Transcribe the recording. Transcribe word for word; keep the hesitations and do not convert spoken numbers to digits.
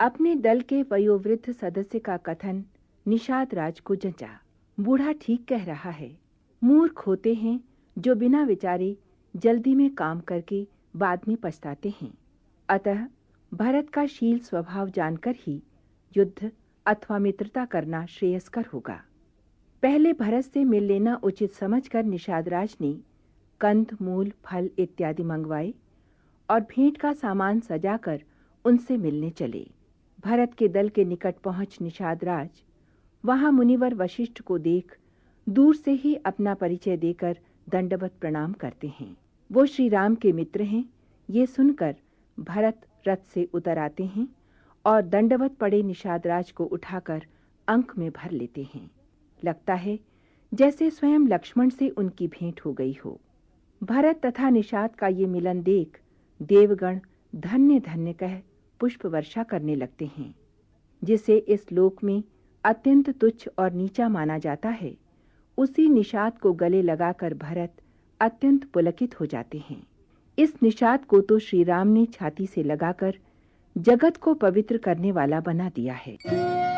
अपने दल के वयोवृद्ध सदस्य का कथन निषाद राज को जंचा। बूढ़ा ठीक कह रहा है। मूर्ख होते हैं जो बिना विचारे जल्दी में काम करके बाद में पछताते हैं। अतः भरत का शील स्वभाव जानकर ही युद्ध अथवा मित्रता करना श्रेयस्कर होगा। पहले भरत से मिल लेना उचित समझकर निषाद राज ने कंद, मूल, फल इत्यादि मंगवाए और भेंट का सामान सजाकर उनसे मिलने चले। भरत के दल के निकट पहुंच निषाद राज वहां मुनिवर वशिष्ठ को देख दूर से ही अपना परिचय देकर दंडवत प्रणाम करते हैं। वो श्री राम के मित्र हैं। ये सुनकर भरत रथ से उतर आते हैं और दंडवत पड़े निषाद राज को उठाकर अंक में भर लेते हैं। लगता है जैसे स्वयं लक्ष्मण से उनकी भेंट हो गई हो। भरत तथा निषाद का ये मिलन देख देवगण धन्य धन्य कह पुष्प वर्षा करने लगते हैं। जिसे इस लोक में अत्यंत तुच्छ और नीचा माना जाता है, उसी निषाद को गले लगाकर भरत अत्यंत पुलकित हो जाते हैं। इस निषाद को तो श्री राम ने छाती से लगाकर जगत को पवित्र करने वाला बना दिया है।